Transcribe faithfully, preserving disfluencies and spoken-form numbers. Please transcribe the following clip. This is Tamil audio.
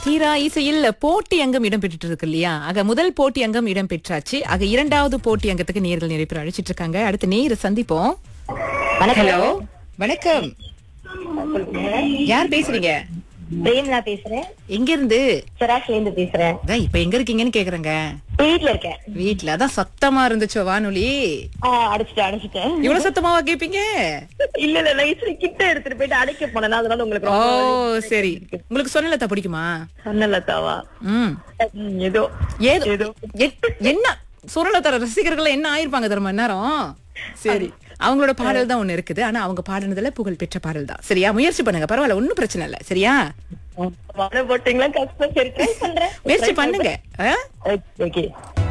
தீரா இசையில் போட்டி அங்கம் இடம்பெற்று இருக்கு இல்லையா? ஆக முதல் போட்டி அங்கம் இடம்பெற்றாச்சு. ஆக இரண்டாவது போட்டி அங்கத்துக்கு நேர்கள் நிறைய பேர் அழைச்சிட்டு இருக்காங்க. அடுத்து நேர சந்திப்போம். ஹலோ, வணக்கம். யார் பேசுறீங்க? பிரேம்லா பேசுறேன். எங்க இருந்து? சராஸ்ல இருந்து பேசுறேன். அதான் இப்ப எங்க இருக்கீங்கன்னு கேக்குறேங்க. வீட்ல இருக்கேன். வீட்ல. அதான் சத்தமா இருந்துச்சோ வானொலி. அடைச்சிட்டேன் அடைச்சிட்டேன். இவ்வளவு சத்தமாவா கேப்பீங்க? இல்ல இல்ல நைஸ்ல கிட்ட எடுத்துட்டு போயிட்டு அடைக்க போனேன். அதனால உங்களுக்கு ஓ ரொம்ப சரி. உங்களுக்கு சொன்னலத்தா பிடிக்குமா? சொன்னலத்தாவா? ம் ம், ஏதோ ஏதோ ஏதோ எ- என்ன சுரலத்தர ரசிகர்கள் என்ன ஆயிருப்பாங்க தெரியுமா நேரம்? சரி, அவங்களோட பாடல் தான் ஒண்ணு இருக்குது. ஆனா அவங்க பாடுனதுல புகழ் பெற்ற பாடல் தான். சரியா? முயற்சி பண்ணுங்க, பரவாயில்ல, ஒண்ணும் பிரச்சனை இல்ல. சரியா? மழை போட்டீங்களா? கஷ்டம். சரி ட்ரை பண்றேன். முயற்சி பண்ணுங்க. ஆ? ஓகே